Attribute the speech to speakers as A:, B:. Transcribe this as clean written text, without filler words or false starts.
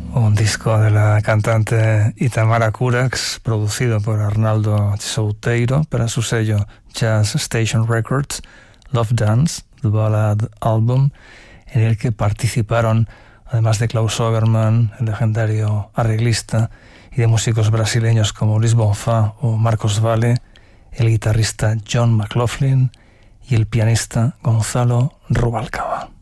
A: Un disco de la cantante Itamara Curax, producido por Arnaldo Souteiro para su sello Jazz Station Records, Love Dance, The Ballad Album, en el que participaron, además de Klaus Obermann, el legendario arreglista, y de músicos brasileños como Luis Bonfá o Marcos Valle, el guitarrista John McLaughlin y el pianista Gonzalo Rubalcaba.